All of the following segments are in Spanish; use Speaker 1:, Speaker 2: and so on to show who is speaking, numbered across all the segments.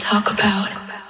Speaker 1: talk about.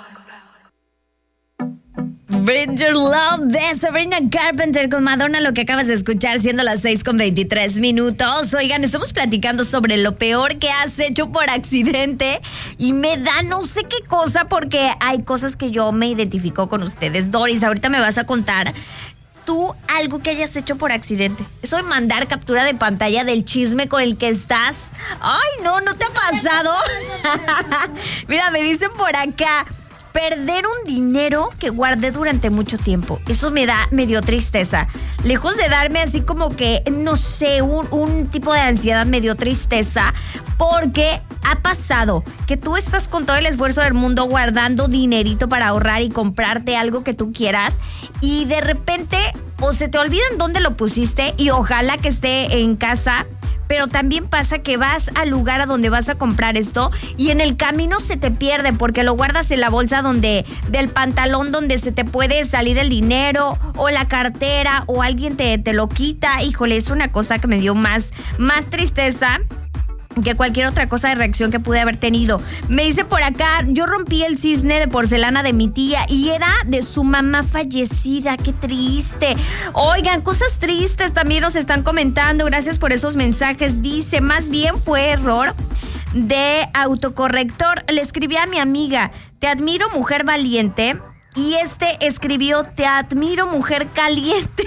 Speaker 2: Bring Your Love de Sabrina Carpenter con Madonna, lo que acabas de escuchar, siendo las 6:23. Oigan, estamos platicando sobre lo peor que has hecho por accidente y me da no sé qué cosa porque hay cosas que yo me identifico con ustedes. Doris, ahorita me vas a contar tú algo que hayas hecho por accidente. Eso de mandar captura de pantalla del chisme con el que estás. Ay, no te ha pasado. Mira, me dicen por acá, perder un dinero que guardé durante mucho tiempo. Eso me dio tristeza. Lejos de darme así como que, no sé, un tipo de ansiedad, me dio tristeza. Porque ha pasado que tú estás con todo el esfuerzo del mundo guardando dinerito para ahorrar y comprarte algo que tú quieras. Y de repente, o se te olvida en dónde lo pusiste y ojalá que esté en casa. Pero también pasa que vas al lugar a donde vas a comprar esto y en el camino se te pierde porque lo guardas en la bolsa del pantalón donde se te puede salir el dinero o la cartera o alguien te lo quita. Híjole, es una cosa que me dio más tristeza que cualquier otra cosa de reacción que pude haber tenido. Me dice por acá, yo rompí el cisne de porcelana de mi tía y era de su mamá fallecida. ¡Qué triste! Oigan, cosas tristes también nos están comentando. Gracias por esos mensajes. Dice, más bien fue error de autocorrector. Le escribí a mi amiga, te admiro, mujer valiente. Y escribió, te admiro, mujer caliente.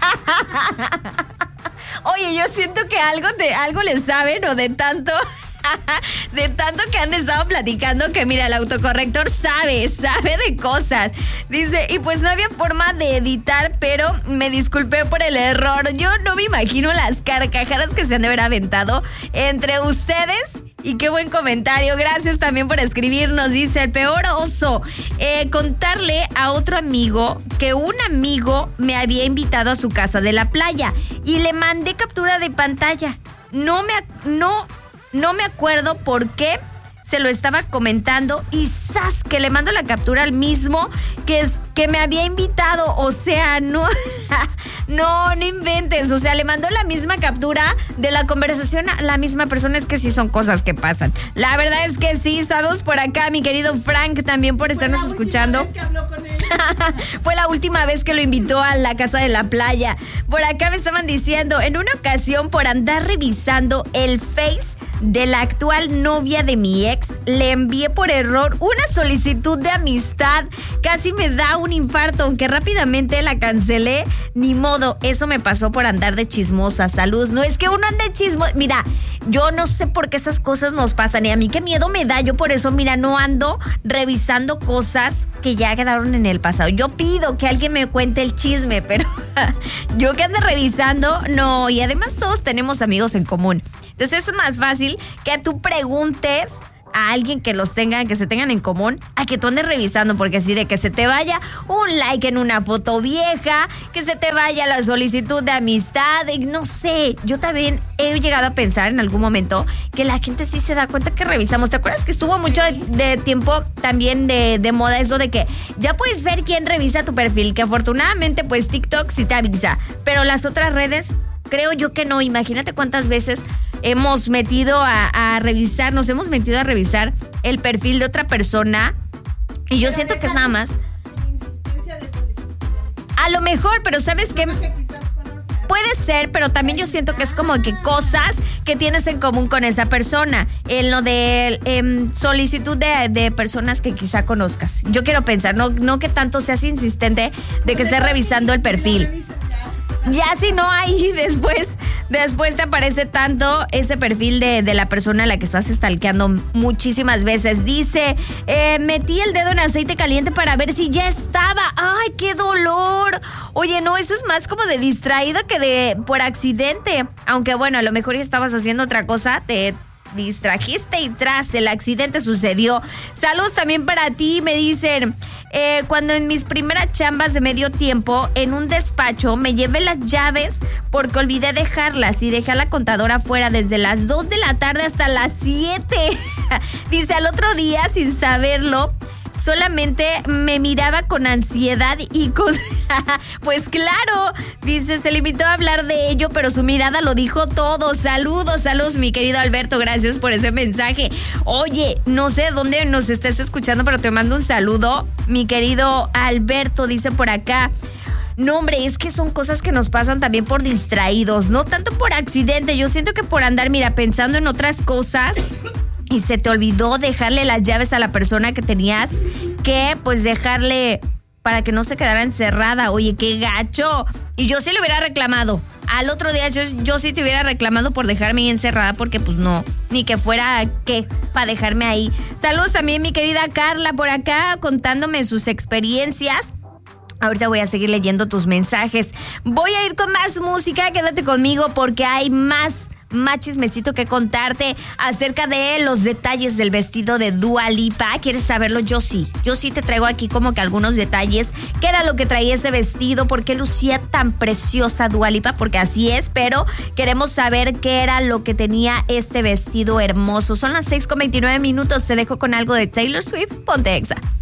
Speaker 2: Oye, yo siento que algo le saben o de tanto que han estado platicando que mira, el autocorrector sabe de cosas. Dice, y pues no había forma de editar, pero me disculpé por el error. Yo no me imagino las carcajadas que se han de haber aventado entre ustedes. Y qué buen comentario, gracias también por escribirnos. Dice, el peor oso, contarle a otro amigo que un amigo me había invitado a su casa de la playa y le mandé captura de pantalla. No me acuerdo por qué se lo estaba comentando y ¡zas! Que le mando la captura al mismo que me había invitado. O sea, no inventes. O sea, le mandó la misma captura de la conversación a la misma persona. Es que sí son cosas que pasan. La verdad es que sí. Saludos por acá, mi querido Frank, también por estarnos escuchando.
Speaker 3: Fue la última vez que habló con él.
Speaker 2: Fue la última vez que lo invitó a la casa de la playa. Por acá me estaban diciendo, en una ocasión por andar revisando el Face de la actual novia de mi ex, le envié por error una solicitud de amistad. Casi me da un infarto, aunque rápidamente la cancelé. Ni modo, eso me pasó por andar de chismosa. Salud. No es que uno ande chismosa. Mira, yo no sé por qué esas cosas nos pasan y a mí qué miedo me da. Yo por eso, mira, no ando revisando cosas que ya quedaron en el pasado. Yo pido que alguien me cuente el chisme, pero yo que ande revisando, no. Y además todos tenemos amigos en común. Entonces es más fácil que tú preguntes a alguien que se tengan en común, a que tú andes revisando, porque así de que se te vaya un like en una foto vieja, que se te vaya la solicitud de amistad, no sé, yo también he llegado a pensar en algún momento que la gente sí se da cuenta que revisamos. ¿Te acuerdas que estuvo mucho de tiempo también de moda eso de que ya puedes ver quién revisa tu perfil? Que afortunadamente pues TikTok sí te avisa, pero las otras redes creo yo que no. Imagínate cuántas veces hemos metido nos hemos metido a revisar el perfil de otra persona y yo siento que es nada más a lo mejor, pero ¿sabes qué? Puede ser, pero también yo siento que es como que cosas que tienes en común con esa persona. En lo de solicitud de personas que quizá conozcas. Yo quiero pensar, no que tanto seas insistente de que estés revisando el perfil. Ya si no hay, después te aparece tanto ese perfil de la persona a la que estás stalkeando muchísimas veces. Dice, metí el dedo en aceite caliente para ver si ya estaba. ¡Ay, qué dolor! Oye, no, eso es más como de distraído que de por accidente. Aunque bueno, a lo mejor ya estabas haciendo otra cosa, te distrajiste y tras el accidente sucedió. Saludos también para ti, me dicen... cuando en mis primeras chambas de medio tiempo en un despacho me llevé las llaves porque olvidé dejarlas y dejé a la contadora afuera desde las 2 de la tarde hasta las 7. Dice, al otro día, sin saberlo, solamente me miraba con ansiedad y con... Pues claro, dice, se limitó a hablar de ello, pero su mirada lo dijo todo. Saludos, mi querido Alberto, gracias por ese mensaje. Oye, no sé dónde nos estés escuchando, pero te mando un saludo, mi querido Alberto, dice por acá. No, hombre, es que son cosas que nos pasan también por distraídos, no tanto por accidente. Yo siento que por andar, mira, pensando en otras cosas y se te olvidó dejarle las llaves a la persona que tenías que, pues, dejarle para que no se quedara encerrada. Oye, qué gacho. Y yo sí le hubiera reclamado. Al otro día yo sí te hubiera reclamado por dejarme ahí encerrada, porque pues no, ni que fuera, ¿qué? Para dejarme ahí. Saludos también, mi querida Carla, por acá, contándome sus experiencias. Ahorita voy a seguir leyendo tus mensajes. Voy a ir con más música, quédate conmigo porque hay más chismecito que contarte acerca de los detalles del vestido de Dua Lipa. ¿Quieres saberlo? Yo sí te traigo aquí como que algunos detalles. ¿Qué era lo que traía ese vestido? ¿Por qué lucía tan preciosa Dua Lipa? Porque así es, pero queremos saber qué era lo que tenía este vestido hermoso. Son las 6:29. Te dejo con algo de Taylor Swift. Ponte Exa.